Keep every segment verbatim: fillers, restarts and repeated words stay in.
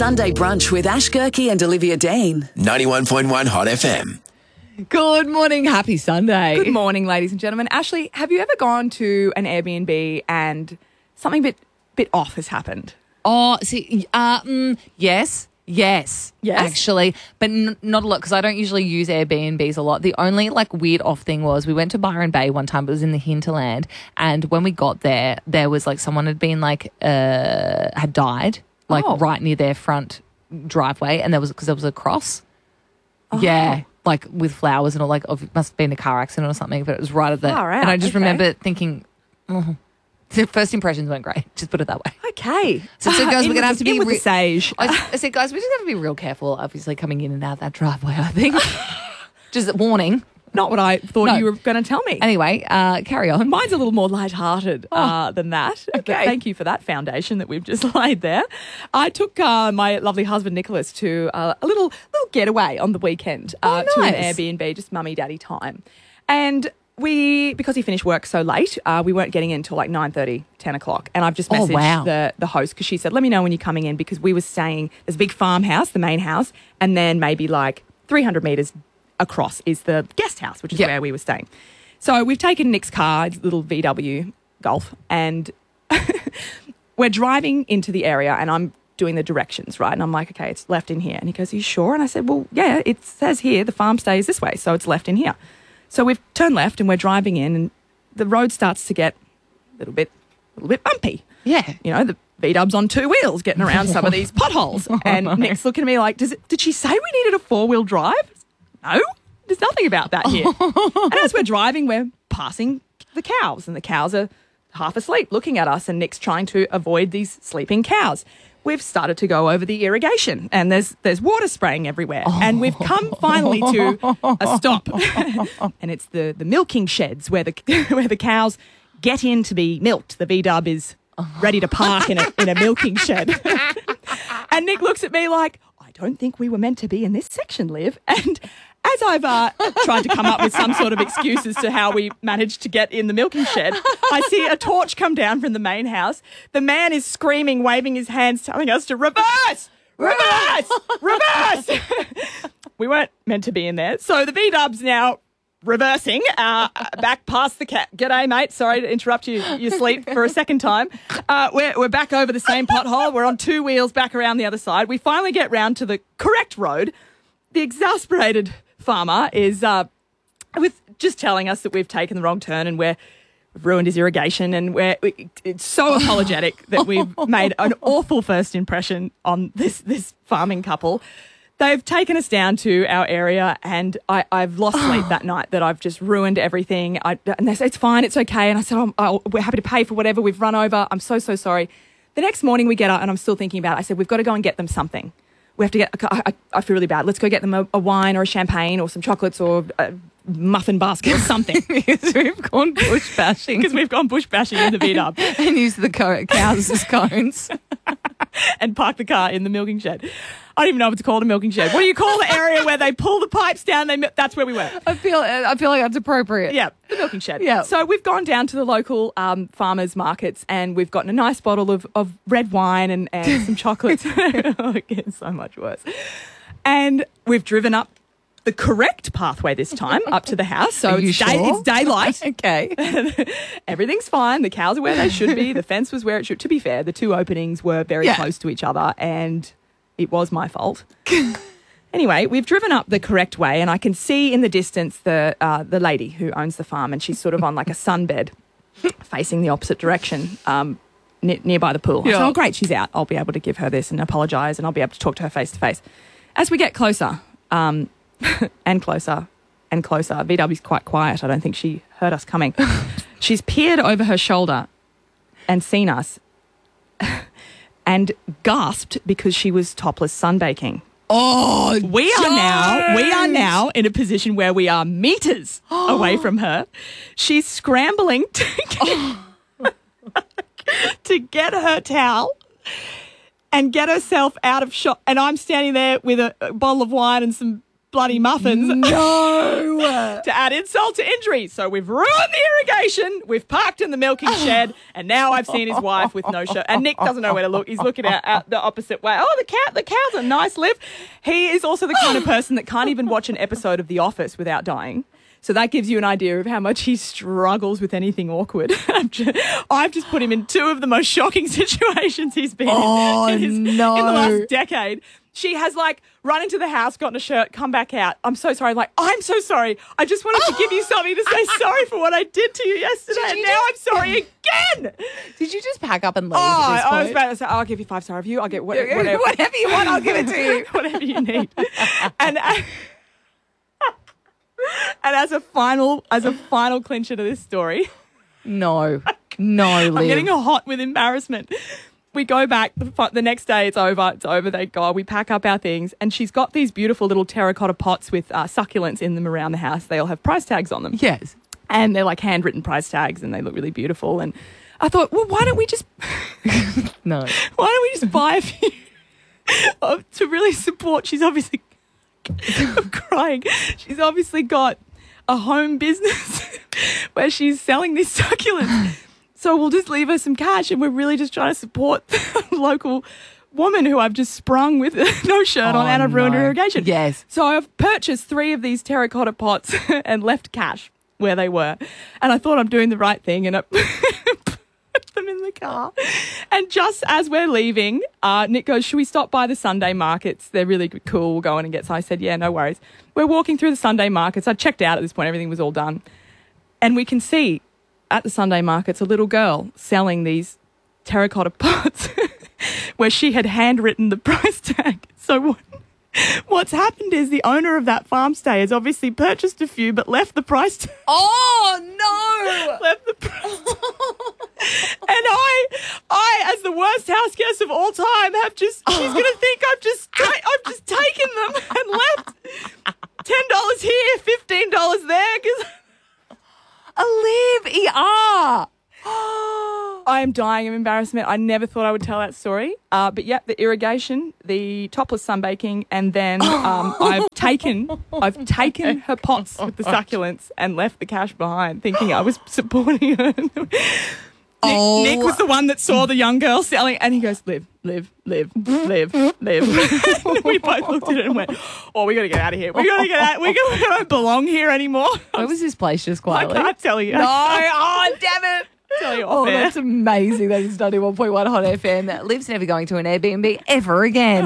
Sunday Brunch with Ash Gerke and Olivia Dean. ninety-one point one Hot F M. Good morning. Happy Sunday. Good morning, ladies and gentlemen. Ashley, have you ever gone to an Airbnb and something bit bit off has happened? Oh, see, uh, mm, yes. Yes, Yes? actually, but n- not a lot because I don't usually use Airbnbs a lot. The only like weird off thing was we went to Byron Bay one time. It was in the hinterland, and when we got there, there was like someone had been like uh, had died like Oh. right near their front driveway, and there was because there was a cross. Yeah, like with flowers and all. Like it must have been a car accident or something, but it was right at the. Far out, and I just okay. remember thinking, oh, the first impressions weren't great. Just put it that way. Okay. So, so guys, In we're going with to have the- to be in with re- the sage. I, I said, guys, we just have to be real careful, obviously, coming in and out that driveway, I think. Just a warning. Not what I thought No. you were going to tell me. Anyway, uh, carry on. Mine's a little more lighthearted uh, than that. But okay. Thank you for that foundation that we've just laid there. I took uh, my lovely husband Nicholas to uh, a little little getaway on the weekend uh, Oh, to an nice. Airbnb, just mummy daddy time. And we, because he finished work so late, uh, we weren't getting in until like nine thirty, ten o'clock. And I've just Oh, messaged wow. the, the host because she said, let me know when you're coming in, because we were staying, there's a big farmhouse, the main house, and then maybe like three hundred metres across is the guest house, which is Yep. where we were staying. So we've taken Nick's car, it's a little V W Golf, and we're driving into the area, and I'm doing the directions, right? And I'm like, okay, it's left in here. And he goes, are you sure? And I said, well, yeah, it says here the farm stays this way, so it's left in here. So we've turned left and we're driving in, and the road starts to get a little bit, a little bit bumpy. Yeah. You know, the V-dub's on two wheels getting around some of these potholes. And Nick's looking at me like, Does it, did she say we needed a four-wheel drive? No, there's nothing about that here. And as we're driving, we're passing the cows, and the cows are half asleep looking at us, and Nick's trying to avoid these sleeping cows. We've started to go over the irrigation, and there's there's water spraying everywhere. And we've come finally to a stop. And it's the, the milking sheds where the where the cows get in to be milked. The V-dub is ready to park in a in a milking shed. And Nick looks at me like, I don't think we were meant to be in this section, Liv. And as I've uh, tried to come up with some sort of excuse as to how we managed to get in the milking shed, I see a torch come down from the main house. The man is screaming, waving his hands, telling us to reverse, reverse, reverse. We weren't meant to be in there. So the V-dub's now reversing uh, back past the cat. G'day, mate. Sorry to interrupt you, your sleep for a second time. Uh, we're, we're back over the same pothole. We're on two wheels back around the other side. We finally get round to the correct road. The exasperated farmer is uh, with just telling us that we've taken the wrong turn and we're we've ruined his irrigation, and we're we, it's so apologetic that we've made an awful first impression on this this farming couple. They've taken us down to our area, and I, I've lost sleep that night, that I've just ruined everything. I, and they say, it's fine, it's okay. And I said, oh, oh, we're happy to pay for whatever we've run over. I'm so, so sorry. The next morning we get up, and I'm still thinking about it. I said, we've got to go and get them something. We have to get, I, I, I feel really bad. Let's go get them a, a wine or a champagne or some chocolates or a muffin basket or something. Because we've gone bush bashing. Because we've gone bush bashing in the V-dub. And used the co- cows as cones. And park the car in the milking shed. I don't even know if it's called a milking shed. What do you call the area where they pull the pipes down? They mil- That's where we were. I feel I feel like that's appropriate. Yeah, the milking shed. Yeah. So we've gone down to the local um, farmers markets, and we've gotten a nice bottle of, of red wine and, and some chocolates. Oh, it gets so much worse. And we've driven up the correct pathway this time up to the house. So Are you it's, day, sure? it's daylight. Okay. Everything's fine. The cows are where they should be. The fence was where it should. To be fair, the two openings were very Yeah. close to each other, and it was my fault. Anyway, we've driven up the correct way, and I can see in the distance the uh, the lady who owns the farm, and she's sort of on like a sunbed facing the opposite direction, um, ne- nearby the pool. I Yeah. said, oh, great, she's out. I'll be able to give her this and apologise, and I'll be able to talk to her face to face. As we get closer, um, and closer and closer, V W's quite quiet. I don't think she heard us coming. She's peered over her shoulder and seen us and gasped because she was topless sunbaking. Oh, We are now we are now in a position where we are meters away from her. She's scrambling to get, to get her towel and get herself out of shot. And I'm standing there with a, a bottle of wine and some bloody muffins. No. To add insult to injury. So we've ruined the irrigation, we've parked in the milking shed, and now I've seen his wife with no shirt. And Nick doesn't know where to look. He's looking out, out the opposite way. Oh, the cat, the cow's a nice lift. He is also the kind of person that can't even watch an episode of The Office without dying. So that gives you an idea of how much he struggles with anything awkward. I've just, I've just put him in two of the most shocking situations he's been Oh, in, in, his, no. in the last decade. She has like run into the house, gotten a shirt, come back out. I'm so sorry. Like, I'm so sorry. I just wanted to give you something to say sorry for what I did to you yesterday. Did And you now just- I'm sorry again. Did you just pack up and leave Oh, at this I point? was about to say, I'll give you five star review. I'll get whatever, whatever, Whatever you want, I'll give it to you. whatever you need. And uh, and as a final, as a final clincher to this story, No. No, Liv. I'm getting hot with embarrassment. We go back the, fu- the next day. It's over. It's over. Thank God. We pack up our things, and she's got these beautiful little terracotta pots with uh, succulents in them around the house. They all have price tags on them. Yes. And they're like handwritten price tags, and they look really beautiful. And I thought, well, why don't we just No. why don't we just buy a few of- to really support? She's obviously I'm crying. She's obviously got a home business where she's selling these succulents. So we'll just leave her some cash, and we're really just trying to support the local woman who I've just sprung with no shirt on Oh, and I've ruined her no. irrigation. Yes. So I've purchased three of these terracotta pots and left cash where they were. And I thought I'm doing the right thing, and I put them in the car. And just as we're leaving, uh, Nick goes, should we stop by the Sunday markets? They're really cool. We'll go in and get some. I said, yeah, no worries. We're walking through the Sunday markets. I checked out at this point. Everything was all done. And we can see at the Sunday markets a little girl selling these terracotta pots where she had handwritten the price tag. So what, what's happened is the owner of that farm stay has obviously purchased a few but left the price tag. Oh, no. Left the price tag. And I, I, as the worst house guest of all time, have just, she's going to think I've just, ta- I've just taken them and left ten dollars here, fifteen dollars there, because Liv, E R. I am dying of embarrassment. I never thought I would tell that story. Uh, but yeah, the irrigation, the topless sunbaking, and then um, I've taken I've taken her pots with the succulents and left the cash behind, thinking I was supporting her. Nick, Oh. Nick was the one that saw the young girl selling, and he goes, "Live, live, live, live, live." We both looked at it and went, "Oh, we got to get out of here. We got to get out. We, gotta, we don't belong here anymore." Where was this place just I quietly? can't tell you. No. Oh, damn it. tell you off Oh, air. that's amazing. That is ninety-one point one Hot F M. Liv's never going to an Airbnb ever again.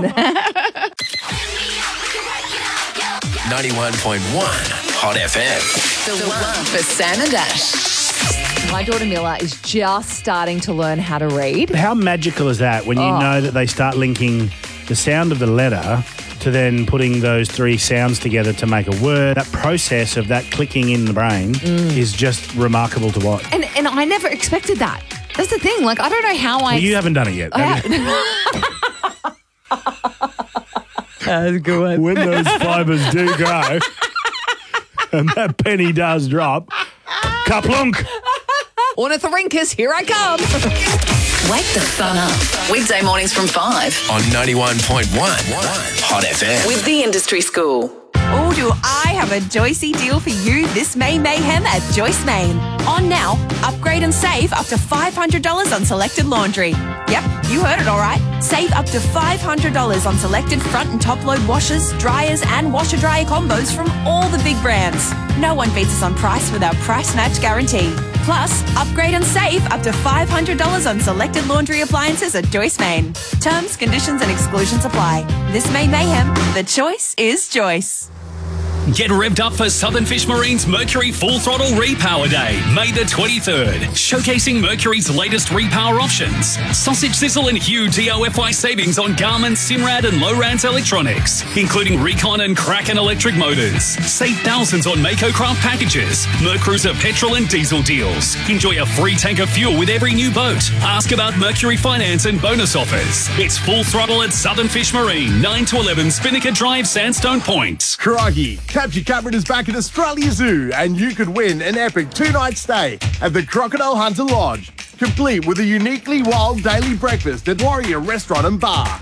ninety-one point one Hot F M. The one for Sam and Ash. My daughter Mila is just starting to learn how to read. How magical is that when you Oh. know that they start linking the sound of the letter to then putting those three sounds together to make a word? That process of that clicking in the brain is just remarkable to watch. And and I never expected that. That's the thing. Like, I don't know how I... Well, you haven't done it yet. I have you? have- That's good. When those fibres do grow and that penny does drop, kaplunk! Ornithorhynchus, here I come. Wake the fun up. Weekday mornings from five On ninety-one point one Hot F M. with the Industry School. Oh, do I have a Joycey deal for you this May Mayhem at Joyce Main. On now, upgrade and save up to five hundred dollars on selected laundry. Yep, you heard it all right. Save up to five hundred dollars on selected front and top load washers, dryers and washer-dryer combos from all the big brands. No one beats us on price with our price match guarantee. Plus, upgrade and save up to five hundred dollars on selected laundry appliances at Joyce Main. Terms, conditions and exclusions apply. This May Mayhem, the choice is Joyce. Get revved up for Southern Fish Marine's Mercury Full Throttle Repower Day, May the twenty-third. Showcasing Mercury's latest repower options. Sausage Sizzle and Hue D O F I savings on Garmin, Simrad and Lowrance electronics, including Recon and Kraken electric motors. Save thousands on Mako Craft packages. Mercruiser petrol and diesel deals. Enjoy a free tank of fuel with every new boat. Ask about Mercury finance and bonus offers. It's Full Throttle at Southern Fish Marine, nine to eleven Spinnaker Drive, Sandstone Point. Crikey, Capture Cupboard is back at Australia Zoo and you could win an epic two-night stay at the Crocodile Hunter Lodge, complete with a uniquely wild daily breakfast at Warrior Restaurant and Bar.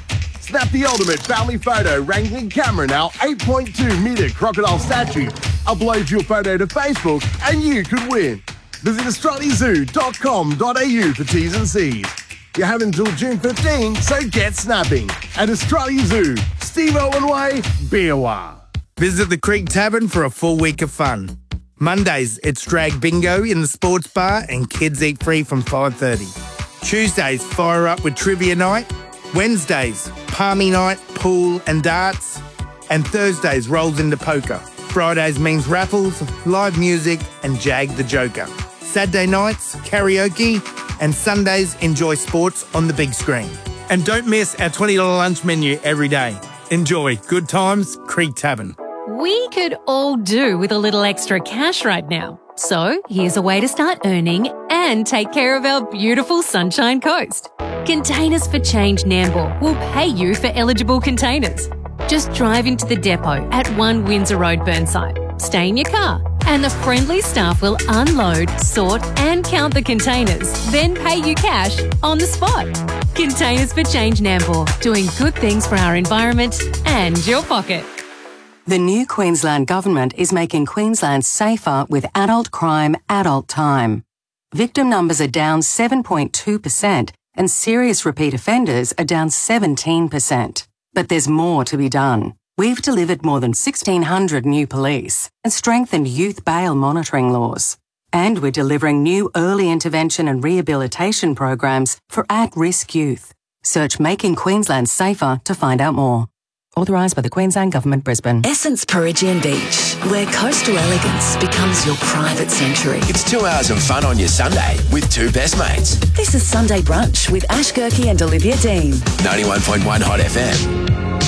Snap the ultimate family photo wrangling camera in our eight point two metre crocodile statue. Upload your photo to Facebook and you could win. Visit australia zoo dot com dot a u for T's and C's. You have until June fifteenth, so get snapping. At Australia Zoo, Steve Owen Way, Beerwah. Visit the Creek Tavern for a full week of fun. Mondays, it's drag bingo in the sports bar and kids eat free from five thirty. Tuesdays, fire up with trivia night. Wednesdays, palmy night, pool and darts. And Thursdays rolls into poker. Fridays means raffles, live music and Jag the Joker. Saturday nights, karaoke. And Sundays, enjoy sports on the big screen. And don't miss our twenty dollars lunch menu every day. Enjoy. Good times, Creek Tavern. We could all do with a little extra cash right now. So here's a way to start earning and take care of our beautiful Sunshine Coast. Containers for Change Nambour will pay you for eligible containers. Just drive into the depot at one Windsor Road, Burnside. Stay in your car and the friendly staff will unload, sort and count the containers, then pay you cash on the spot. Containers for Change Nambour, doing good things for our environment and your pocket. The new Queensland Government is making Queensland safer with adult crime, adult time. Victim numbers are down seven point two percent and serious repeat offenders are down seventeen percent. But there's more to be done. We've delivered more than sixteen hundred new police and strengthened youth bail monitoring laws. And we're delivering new early intervention and rehabilitation programs for at-risk youth. Search Making Queensland Safer to find out more. Authorised by the Queensland Government, Brisbane. Essence Perigian Beach, where coastal elegance becomes your private sanctuary. It's two hours of fun on your Sunday with two best mates. This is Sunday Brunch with Ash Gerke and Olivia Dean. ninety-one point one Hot F M.